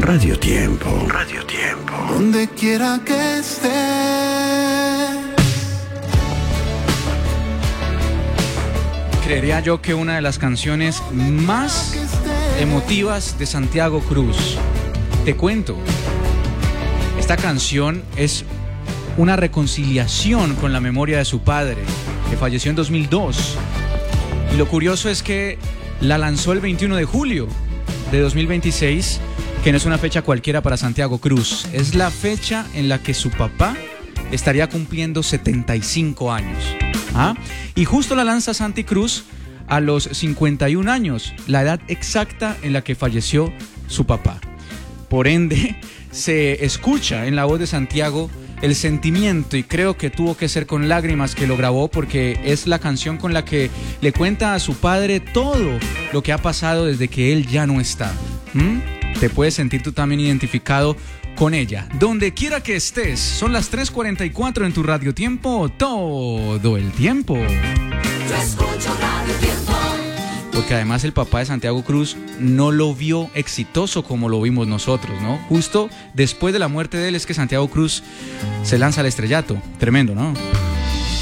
Radio Tiempo. Radio Tiempo. Donde quiera que estés. Creería yo que una de las canciones más emotivas de Santiago Cruz. Te cuento, esta canción es una reconciliación con la memoria de su padre, que falleció en 2002. Y lo curioso es que la lanzó el 21 de julio de 2026, que no es una fecha cualquiera para Santiago Cruz. Es la fecha en la que su papá estaría cumpliendo 75 años. ¿Ah? Y justo la lanza Santi Cruz a los 51 años, la edad exacta en la que falleció su papá. Por ende, se escucha en la voz de Santiago el sentimiento, y creo que tuvo que ser con lágrimas que lo grabó, porque es la canción con la que le cuenta a su padre todo lo que ha pasado desde que él ya no está. Te puedes sentir tú también identificado con ella. Donde quiera que estés, son las 3:44 en tu Radio Tiempo, todo el tiempo. Yo escucho Radio Tiempo. Porque además el papá de Santiago Cruz no lo vio exitoso como lo vimos nosotros, ¿no? Justo después de la muerte de él es que Santiago Cruz se lanza al estrellato. Tremendo, ¿no?